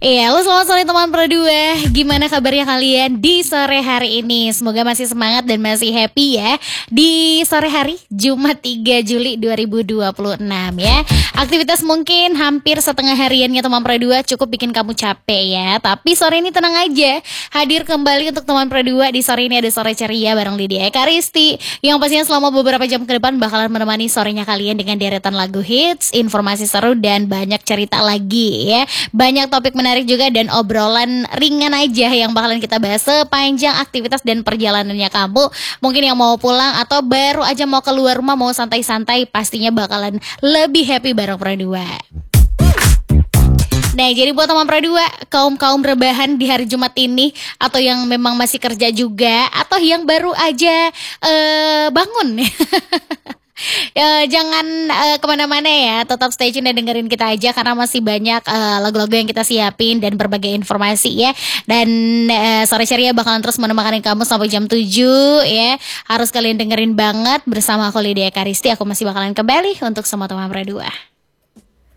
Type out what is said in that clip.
Iya, halo selamat sore teman Pro 2. Gimana kabarnya kalian di sore hari ini? Semoga masih semangat dan masih happy ya di sore hari Jumat 3 Juli 2026 ya. Aktivitas mungkin hampir setengah hariannya teman Pro 2 cukup bikin kamu capek ya. Tapi sore ini tenang aja. Hadir kembali untuk teman Pro 2 di sore ini ada sore ceria bareng Lydia Ekaristi yang pastinya selama beberapa jam ke depan bakalan menemani sorenya kalian dengan deretan lagu hits, informasi seru dan banyak cerita lagi ya. Banyak topik menarik juga dan obrolan ringan aja yang bakalan kita bahas sepanjang aktivitas dan perjalanannya kamu. Mungkin yang mau pulang atau baru aja mau keluar rumah mau santai-santai pastinya bakalan lebih happy bareng Pro 2. Nah, jadi buat teman Pro 2, kaum rebahan di hari Jumat ini atau yang memang masih kerja juga atau yang baru aja bangun jangan kemana-mana ya, tetap stay tune dan dengerin kita aja karena masih banyak lagu-lagu yang kita siapin dan berbagai informasi ya. Dan sore ceria bakalan terus menemani kamu sampai jam 7 ya. Harus kalian dengerin banget bersama aku Lydia Ekaristi. Aku masih bakalan kembali untuk semua teman Pro 2.